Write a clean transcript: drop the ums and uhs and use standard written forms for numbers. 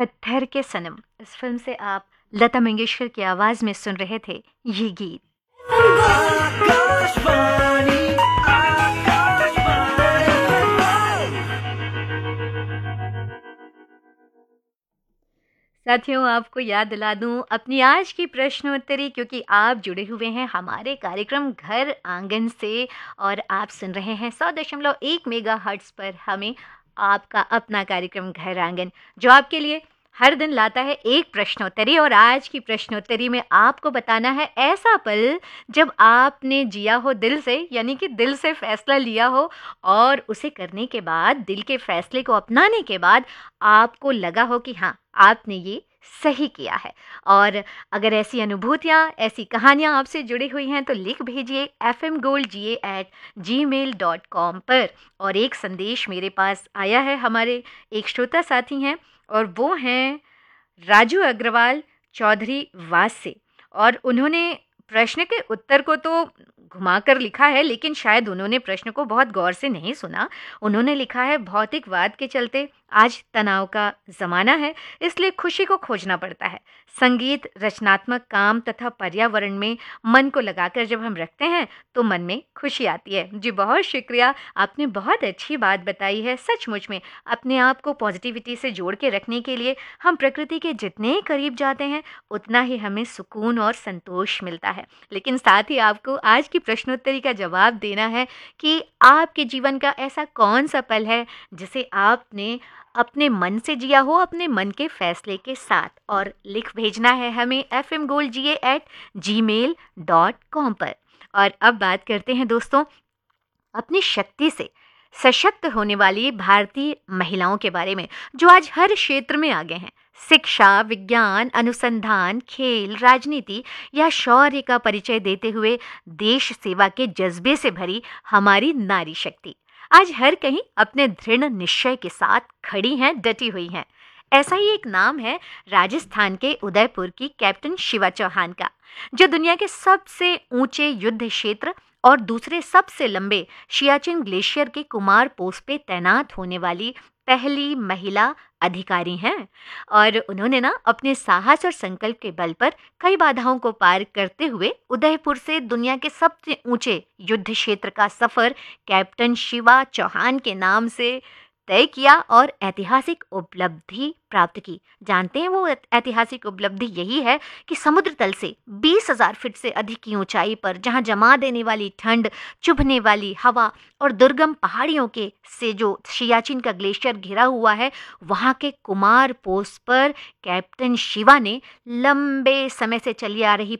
पत्थर के सनम इस फिल्म से आप लता मंगेशकर की आवाज में सुन रहे थे ये गीत। आकाशवाणी साथियों, आपको याद दिला दूं अपनी आज की प्रश्नोत्तरी, क्योंकि आप जुड़े हुए हैं हमारे कार्यक्रम घर आंगन से और आप सुन रहे हैं 100.1 मेगा हर्ट्स पर हमें आपका अपना कार्यक्रम घर आंगन, जो आपके लिए हर दिन लाता है एक प्रश्नोत्तरी। और आज की प्रश्नोत्तरी में आपको बताना है ऐसा पल जब आपने जिया हो दिल से, यानी कि दिल से फैसला लिया हो और उसे करने के बाद, दिल के फैसले को अपनाने के बाद आपको लगा हो कि हाँ, आपने ये सही किया है। और अगर ऐसी अनुभूतियाँ, ऐसी कहानियाँ आपसे जुड़ी हुई हैं तो लिख भेजिए fmgoldga@gmail.com पर। और एक संदेश मेरे पास आया है, हमारे एक श्रोता साथी हैं और वो हैं राजू अग्रवाल चौधरी वास से। और उन्होंने प्रश्न के उत्तर को तो घुमाकर लिखा है, लेकिन शायद उन्होंने प्रश्न को बहुत गौर से नहीं सुना। उन्होंने लिखा है, भौतिकवाद के चलते आज तनाव का ज़माना है, इसलिए खुशी को खोजना पड़ता है। संगीत, रचनात्मक काम तथा पर्यावरण में मन को लगाकर जब हम रखते हैं तो मन में खुशी आती है। जी बहुत शुक्रिया, आपने बहुत अच्छी बात बताई है। सचमुच में अपने आप को पॉजिटिविटी से जोड़ के रखने के लिए हम प्रकृति के जितने करीब जाते हैं उतना ही हमें सुकून और संतोष मिलता है। लेकिन साथ ही आपको आज की प्रश्नोत्तरी का जवाब देना है कि आपके जीवन का ऐसा कौन सा पल है जिसे आपने अपने मन से जिया हो, अपने मन के फैसले के साथ। और लिख भेजना है हमें fmgoldga@gmail.com पर। और अब बात करते हैं दोस्तों अपनी शक्ति से सशक्त होने वाली भारतीय महिलाओं के बारे में, जो आज हर क्षेत्र में आगे हैं। शिक्षा, विज्ञान, अनुसंधान, खेल, राजनीति या शौर्य का परिचय देते हुए देश सेवा के जज्बे से भरी हमारी नारी शक्ति आज हर कहीं अपने दृढ़ निश्चय के साथ खड़ी हैं, डटी हुई हैं। ऐसा ही एक नाम है राजस्थान के उदयपुर की कैप्टन शिवा चौहान का, जो दुनिया के सबसे ऊंचे युद्ध क्षेत्र और दूसरे सबसे लंबे सियाचिन ग्लेशियर के कुमार पोस्ट पे तैनात होने वाली पहली महिला अधिकारी हैं। और उन्होंने ना अपने साहस और संकल्प के बल पर कई बाधाओं को पार करते हुए उदयपुर से दुनिया के सबसे ऊंचे युद्ध क्षेत्र का सफर कैप्टन शिवा चौहान के नाम से तय किया और ऐतिहासिक उपलब्धि प्राप्त की। जानते हैं वो ऐतिहासिक उपलब्धि यही है कि समुद्र तल से 20,000 फीट से अधिक की ऊंचाई पर, जहां जमा देने वाली ठंड, चुभने वाली हवा और दुर्गम पहाड़ियों के से जो सियाचिन का ग्लेशियर घिरा हुआ है, वहां के कुमार पोस्ट पर कैप्टन शिवा ने लंबे समय से चली आ रही